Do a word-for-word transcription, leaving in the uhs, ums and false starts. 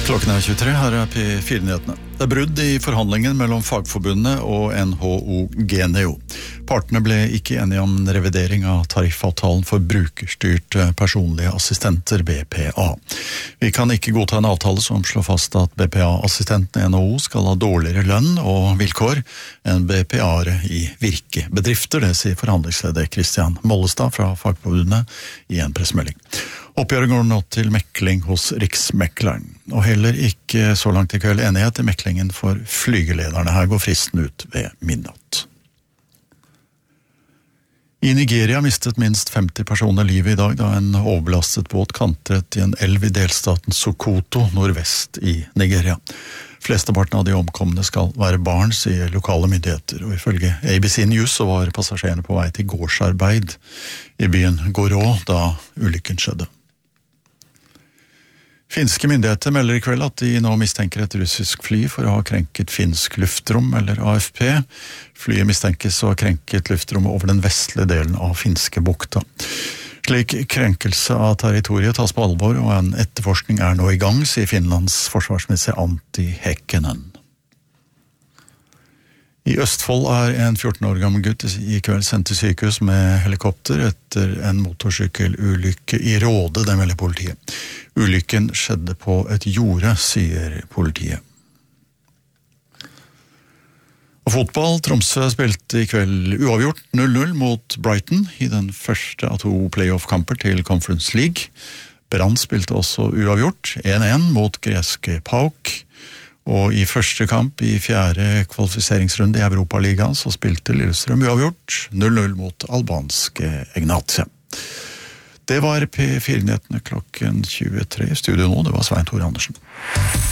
Klokken er tjuetre, her er P fire-nyhetene. Det er brudd i forhandlingen mellom Fagforbundet og N H O Geneo. Partene ble ikke enige om revidering av tariffavtalen for brukerstyrt personlige assistenter, B P A. Vi kan ikke godta en avtale som slår fast at B P A-assistentene i N H O skal ha dårligere lønn og vilkår enn B P A-ere i virkebedrifter, det sier forhandlingsleder Christian Mollestad fra Fagforbundet i en pressemelding. Oppgjøret går nå til mekling hos Riksmekleren, og heller ikke så langt i kveld enighet i meklingen for flygelederne. Her går fristen ut ved midnatt. I Nigeria mistet minst femti personer livet i dag da en overbelastet båt kantret i en elv i delstaten Sokoto, nordvest i Nigeria. Flesteparten av de omkomne skal være barn, sier lokale myndigheter, og ifølge A B C News så var passasjerene på vei til gårdsarbeid i byen Goro da ulykken skjedde. Finske myndigheter melder i kveld at de nå mistenker et russisk fly for å ha krenket finsk luftrom, eller A F P. Flyet mistenkes å ha krenket luftrommet over den vestlige delen av finske bukta. Slik krenkelse av territoriet tas på alvor, og en etterforskning er nå i gang, sier Finlands forsvarsminister Antti Häkkänen. I Østfold er en fjorten år gammel gutt i kveld sendt til sykehus med helikopter etter en motorsykkelulykke i Råde, det melder politiet. Ulykken skjedde på et jorde, sier politiet. Og fotball, Tromsø spilte i kveld uavgjort null null mot Brighton i den første av to playoff-kamper til Conference League. Brann spilte også uavgjort en en mot greske PAOK. Og i første kamp i fjerde kvalifiseringsrunde i Europaligaen så spilte Lillestrøm uavgjort null null mot albanske Egnatia. Det var P fire-nyhetene klokken tjuetre. I studio nå, det var Svein Tore Andersen.